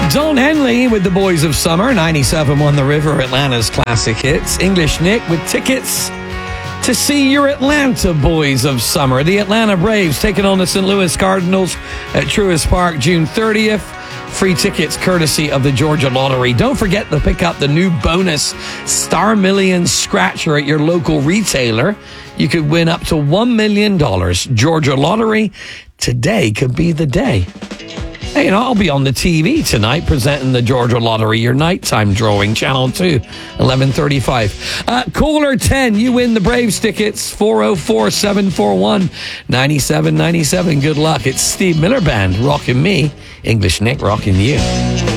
Don Henley with the Boys of Summer. 97.1 The River, Atlanta's classic hits. English Nick with tickets to see your Atlanta Boys of Summer. The Atlanta Braves taking on the St. Louis Cardinals at Truist Park June 30th. Free tickets courtesy of the Georgia Lottery. Don't forget to pick up the new bonus Star Millions Scratcher at your local retailer. You could win up to $1 million. Georgia Lottery, today could be the day. Hey, I'll be on the TV tonight presenting the Georgia Lottery, your nighttime drawing, Channel 2, 11:35. Caller 10, you win the Braves tickets, 404-741-9797. Good luck. It's Steve Miller Band rocking me, English Nick rocking you.